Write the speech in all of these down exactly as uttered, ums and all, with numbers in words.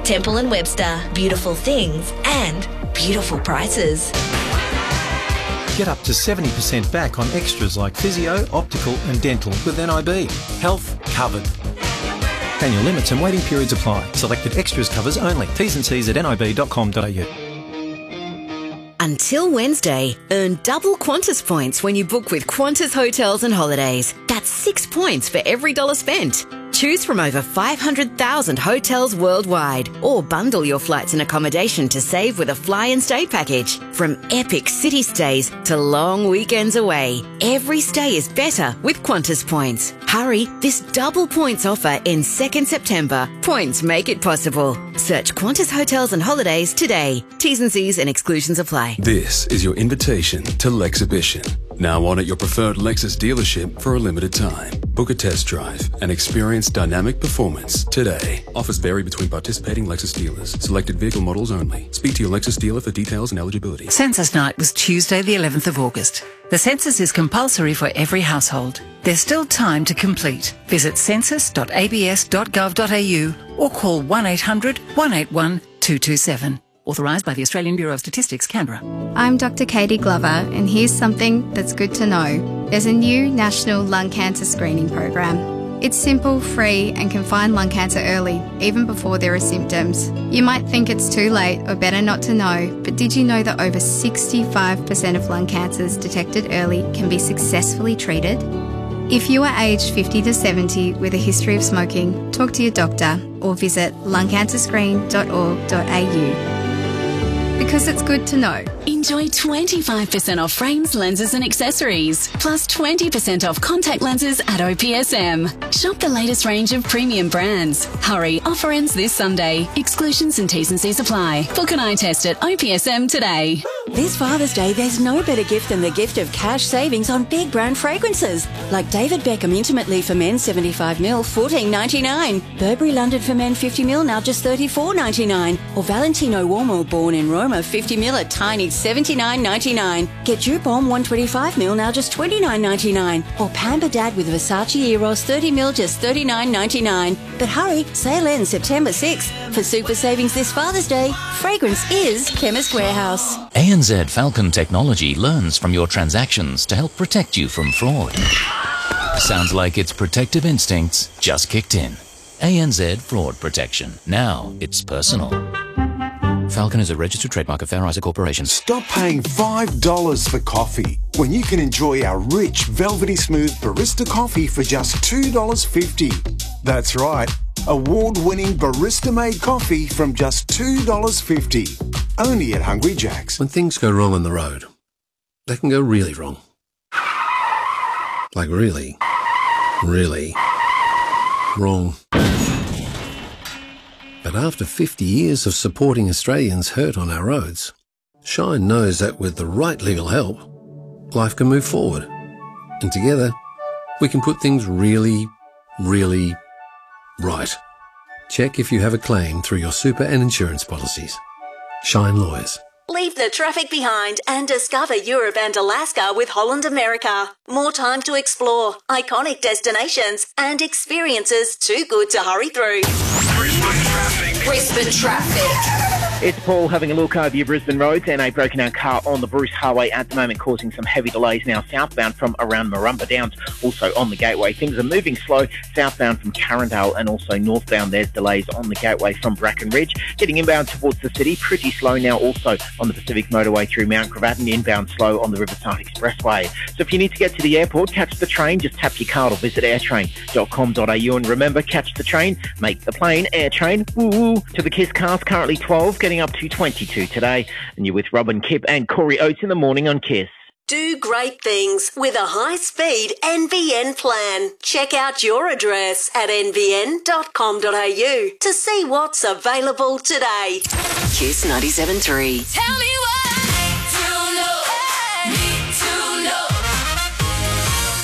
Temple and Webster. Beautiful things and beautiful prices. Get up to seventy percent back on extras like physio, optical and dental with N I B. Health covered. Annual limits and waiting periods apply. Selected extras covers only. T's and C's at nib dot com dot a u. Until Wednesday, earn double Qantas points when you book with Qantas Hotels and Holidays. That's six points for every dollar spent. Choose from over five hundred thousand hotels worldwide or bundle your flights and accommodation to save with a fly and stay package. From epic city stays to long weekends away, every stay is better with Qantas points. Hurry, this double points offer ends second September. Points make it possible. Search Qantas Hotels and Holidays today. T's and C's and exclusions apply. This is your invitation to Lexhibition. Now on at your preferred Lexus dealership for a limited time. Book a test drive and experience dynamic performance today. Offers vary between participating Lexus dealers. Selected vehicle models only. Speak to your Lexus dealer for details and eligibility. Census night was Tuesday the eleventh of August. The census is compulsory for every household. There's still time to complete. Visit census dot a b s dot gov dot a u or call one eight hundred, one eight one, two two seven. Authorised by the Australian Bureau of Statistics, Canberra. I'm Doctor Katie Glover, and here's something that's good to know. There's a new national lung cancer screening program. It's simple, free, and can find lung cancer early, even before there are symptoms. You might think it's too late or better not to know, but did you know that over sixty-five percent of lung cancers detected early can be successfully treated? If you are aged fifty to seventy with a history of smoking, talk to your doctor or visit lung cancer screen dot org dot a u. Because it's good to know. Enjoy twenty-five percent off frames, lenses and accessories, plus twenty percent off contact lenses at O P S M. Shop the latest range of premium brands. Hurry, offer ends this Sunday. Exclusions and T's and C's apply. Book an eye test at O P S M today. This Father's Day, there's no better gift than the gift of cash savings on big brand fragrances. Like David Beckham Intimate Leave for Men seventy-five mil, fourteen ninety-nine. Burberry London for Men fifty mil, now just thirty-four ninety-nine. Or Valentino Uomo Born in Roma fifty mil at tiny seventy-nine ninety-nine. Get Jupon one twenty-five mil, now just twenty-nine ninety-nine. Or Pamper Dad with Versace Eros thirty mil, just thirty-nine ninety-nine. But hurry, sale ends September sixth. For super savings this Father's Day, fragrance is Chemist Warehouse. A N Z Falcon Technology learns from your transactions to help protect you from fraud. Sounds like its protective instincts just kicked in. A N Z Fraud Protection. Now it's personal. Falcon is a registered trademark of Fair Isaac Corporation. Stop paying five dollars for coffee when you can enjoy our rich, velvety smooth barista coffee for just two dollars fifty. That's right, award-winning barista-made coffee from just two dollars fifty. Only at Hungry Jack's. When things go wrong on the road, they can go really wrong. Like really, really wrong. But after fifty years of supporting Australians hurt on our roads, Shine knows that with the right legal help, life can move forward. And together, we can put things really, really right. Check if you have a claim through your super and insurance policies. Shine Lawyers. Leave the traffic behind and discover Europe and Alaska with Holland America. More time to explore, iconic destinations and experiences too good to hurry through. Brisbane traffic. Brisbane traffic. It's Paul having a look over your Brisbane roads, and a broken down car on the Bruce Highway at the moment causing some heavy delays now southbound from around Marumba Downs, also on the Gateway. Things are moving slow southbound from Carindale and also northbound. There's delays on the Gateway from Bracken Ridge. Getting inbound towards the city, pretty slow now also on the Pacific Motorway through Mount Gravatt, and inbound slow on the Riverside Expressway. So if you need to get to the airport, catch the train, just tap your card or visit airtrain dot com dot a u. And remember, catch the train, make the plane, AirTrain. Woo! To the Kiss cars, currently twelve, getting up to twenty-two today. And you're with Robin Kipp and Corey Oates in the morning on Kiss. Do great things with a high-speed N B N plan. Check out your address at n b n dot com dot a u to see what's available today. Kiss ninety-seven point three. Tell me what to know, need to know.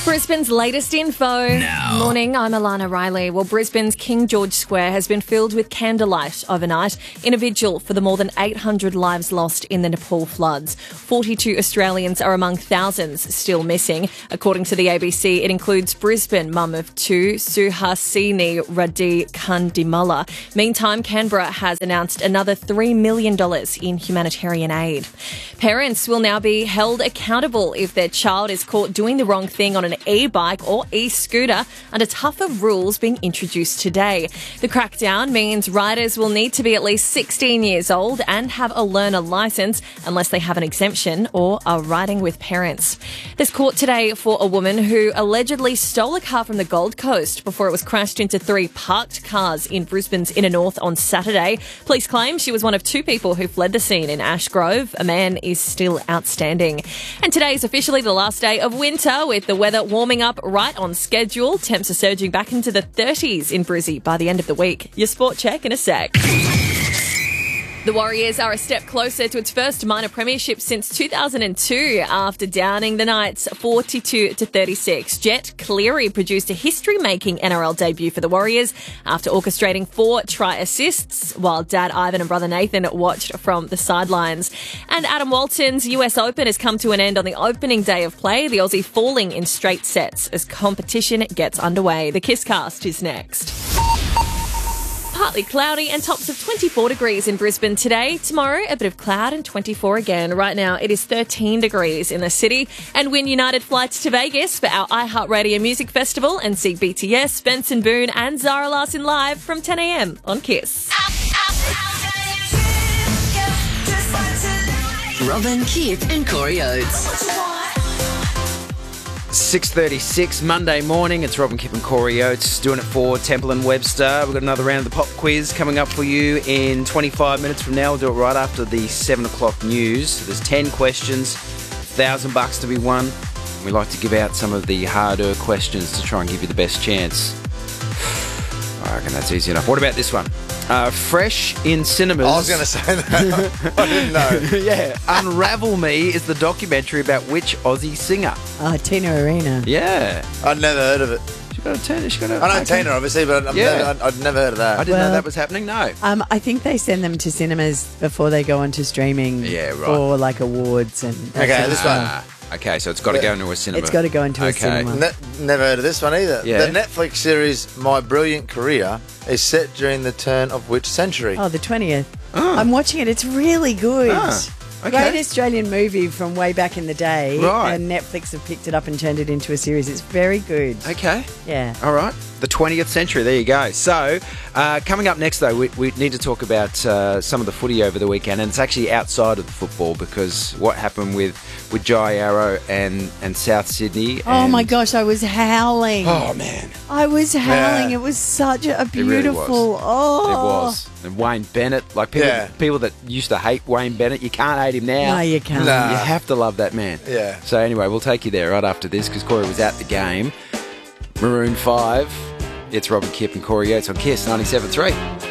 Brisbane's latest info. Now. Morning, I'm Alana Riley. Well, Brisbane's King George Square has been filled with candlelight overnight in a vigil for the more than eight hundred lives lost in the Nepal floods. forty-two Australians are among thousands still missing. According to the A B C, it includes Brisbane mum of two, Suhasini Radhi Kandimala. Meantime, Canberra has announced another three million dollars in humanitarian aid. Parents will now be held accountable if their child is caught doing the wrong thing on an e-bike or e-scooter under tougher rules being introduced today. The crackdown means riders will need to be at least sixteen years old and have a learner licence unless they have an exemption or are riding with parents. There's court today for a woman who allegedly stole a car from the Gold Coast before it was crashed into three parked cars in Brisbane's inner north on Saturday. Police claim she was one of two people who fled the scene in Ashgrove. A man is still outstanding. And today is officially the last day of winter, with the weather warming up right on schedule. Temps are surging back into the thirties in Brizzy by the end of the week. Your sport check in a sec. The Warriors are a step closer to its first minor premiership since two thousand two after downing the Knights forty-two to thirty-six. Jet Cleary produced a history-making N R L debut for the Warriors after orchestrating four try assists, while Dad Ivan and brother Nathan watched from the sidelines. And Adam Walton's U S Open has come to an end on the opening day of play, the Aussie falling in straight sets as competition gets underway. The Kisscast is next. Partly cloudy and tops of twenty-four degrees in Brisbane today. Tomorrow, a bit of cloud and twenty-four again. Right now, it is thirteen degrees in the city. And win United flights to Vegas for our iHeartRadio Music Festival and see B T S, Benson Boone and Zara Larsson live from ten a.m. on Kiss. Robin, Kip and Corey Oates. six thirty-six, Monday morning. It's Robin, Kip and Corey Oates doing it for Temple and Webster. We've got another round of the pop quiz coming up for you in twenty-five minutes from now. We'll do it right after the seven o'clock news. So there's ten questions, one thousand bucks to be won. And we like to give out some of the harder questions to try and give you the best chance. I reckon that's easy enough. What about this one? Uh, fresh in cinemas. I was going to say that. I didn't know. Yeah. Unravel Me is the documentary about which Aussie singer? Oh, Tina Arena. Yeah. I'd never heard of it. She got a Tina. She got a. I know okay. Tina, obviously, but I've, Yeah. never, I'd, I'd never heard of that. I didn't Well- know that was happening. No. Um, I think they send them to cinemas before they go onto streaming Yeah, right. for like awards and that Okay, sort of this stuff. Ah, okay, so it's got to Yeah. go into a cinema. It's got to go into a Okay. cinema. Ne- never heard of this one either. Yeah. The Netflix series My Brilliant Career is set during the turn of which century? Oh, the twentieth. I'm watching it. It's really good. Ah, okay. Great Australian movie from way back in the day. Right. And Netflix have picked it up and turned it into a series. It's very good. Okay. Yeah. All right. The twentieth century. There you go. So, uh, coming up next, though, we, we need to talk about uh, some of the footy over the weekend, and it's actually outside of the football because what happened with with Jai Arrow and and South Sydney. Oh and- my gosh, I was howling. Oh man. I was howling. Yeah. It was such a It really beautiful. was. Oh, It was. And Wayne Bennett, like people, Yeah. people that used to hate Wayne Bennett, you can't hate him now. No, you can't. Nah. You have to love that man. Yeah. So anyway, we'll take you there right after this because Corey was at the game. Maroon five. It's Robin, Kip and Corey Yates on Kiss ninety-seven point three.